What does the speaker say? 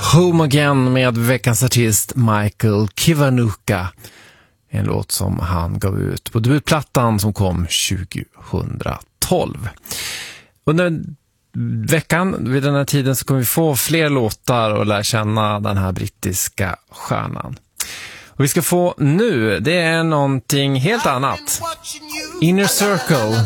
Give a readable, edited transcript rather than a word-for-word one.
Home Again med veckans artist Michael Kiwanuka. En låt som han gav ut på debutplattan som kom 2012. Under veckan vid den här tiden så kommer vi få fler låtar och lära känna den här brittiska stjärnan. Och vi ska få nu, det är någonting helt annat. Inner Circle.